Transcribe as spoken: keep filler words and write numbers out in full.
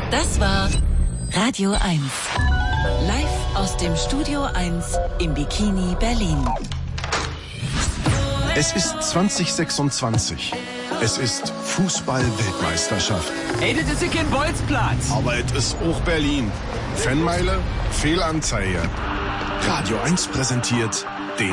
Das war Radio eins. Live aus dem Studio eins im Bikini Berlin. Es ist zwanzig sechsundzwanzig. Es ist Fußball-Weltmeisterschaft. Ey, das ist ja kein Bolzplatz. Aber es ist auch Berlin. Fanmeile, Fehlanzeige. Radio eins präsentiert